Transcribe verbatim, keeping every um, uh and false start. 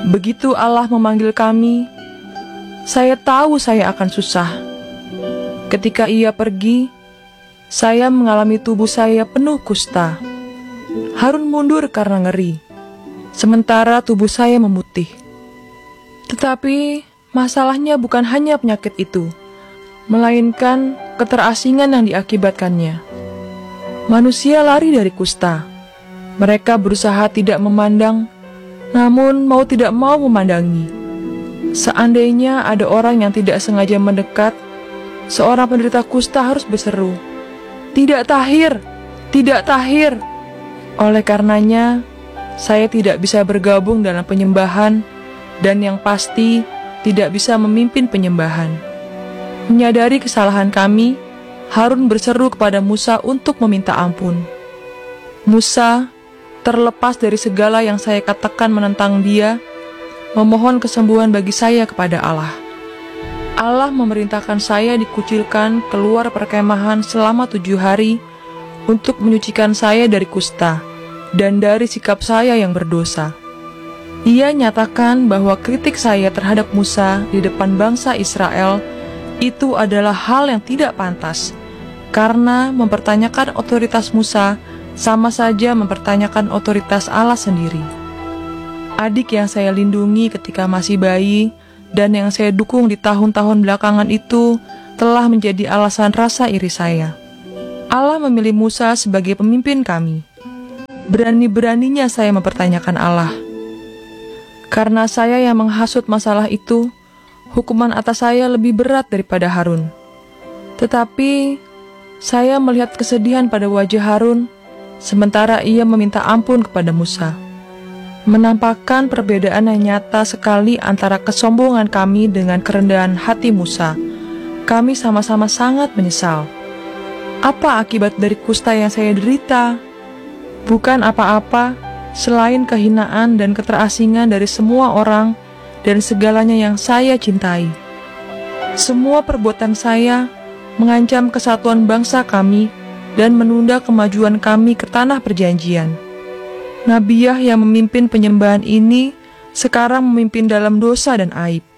Begitu Allah memanggil kami, saya tahu saya akan susah. Ketika Ia pergi, saya mengalami tubuh saya penuh kusta. Harun mundur karena ngeri, sementara tubuh saya memutih. Tetapi masalahnya bukan hanya penyakit itu, melainkan keterasingan yang diakibatkannya. Manusia lari dari kusta. Mereka berusaha tidak memandang, namun mau tidak mau memandangi. Seandainya ada orang yang tidak sengaja mendekat, seorang penderita kusta harus berseru, "Tidak tahir, tidak tahir." Oleh karenanya, saya tidak bisa bergabung dalam penyembahan, dan yang pasti tidak bisa memimpin penyembahan. Menyadari kesalahan kami, Harun berseru kepada Musa untuk meminta ampun. Musa, terlepas dari segala yang saya katakan menentang dia, memohon kesembuhan bagi saya kepada Allah. Allah memerintahkan saya dikucilkan keluar perkemahan selama tujuh hari untuk menyucikan saya dari kusta dan dari sikap saya yang berdosa. Ia nyatakan bahwa kritik saya terhadap Musa di depan bangsa Israel itu adalah hal yang tidak pantas, karena mempertanyakan otoritas Musa sama saja mempertanyakan otoritas Allah sendiri. Adik yang saya lindungi ketika masih bayi dan yang saya dukung di tahun-tahun belakangan itu telah menjadi alasan rasa iri saya. Allah memilih Musa sebagai pemimpin kami. Berani-beraninya saya mempertanyakan Allah. Karena saya yang menghasut masalah itu, hukuman atas saya lebih berat daripada Harun. Tetapi saya melihat kesedihan pada wajah Harun, sementara ia meminta ampun kepada Musa. Menampakkan perbedaan yang nyata sekali antara kesombongan kami dengan kerendahan hati Musa. Kami sama-sama sangat menyesal. Apa akibat dari kusta yang saya derita? Bukan apa-apa selain kehinaan dan keterasingan dari semua orang dan segalanya yang saya cintai. Semua perbuatan saya mengancam kesatuan bangsa kami dan menunda kemajuan kami ke tanah perjanjian. Nabiyah yang memimpin penyembahan ini sekarang memimpin dalam dosa dan aib.